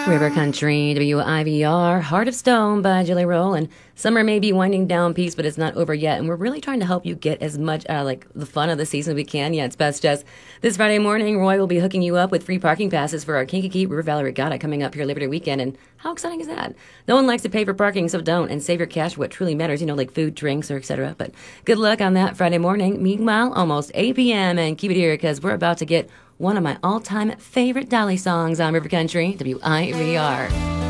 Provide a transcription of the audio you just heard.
River Country, WIVR, Heart of Stone by Jelly Roll. And summer may be winding down, peace, but it's not over yet. And we're really trying to help you get as much like the fun of the season as we can. Yeah, it's best just this Friday morning. Roy will be hooking you up with free parking passes for our Kankakee River Valley Regatta coming up here Labor Day weekend. And how exciting is that? No one likes to pay for parking, so don't. And save your cash for what truly matters, like food, drinks, or etc. But good luck on that Friday morning. Meanwhile, almost 8 p.m. and keep it here because we're about to get one of my all-time favorite Dolly songs on River Country, WIVR.